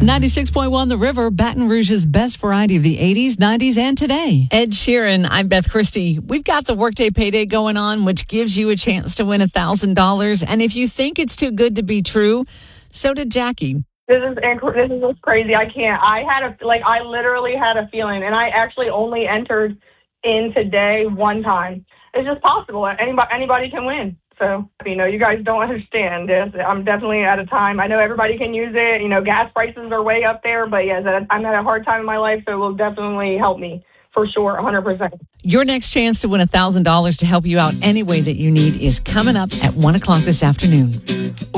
96.1 The River, Baton Rouge's best variety of the 80s, 90s, and today. Ed Sheeran, I'm Beth Christie. We've got the Workday Payday going on, which gives you a chance to win $1,000. And if you think it's too good to be true, so did Jackie. This is just crazy. I can't. I literally had a feeling, and I actually only entered in today one time. It's just possible. Anybody can win. So, you guys don't understand this. I'm definitely at a time. I know everybody can use it. Gas prices are way up there, but yes, I'm at a hard time in my life, so it will definitely help me for sure, 100%. Your next chance to win $1,000 to help you out any way that you need is coming up at 1 o'clock this afternoon.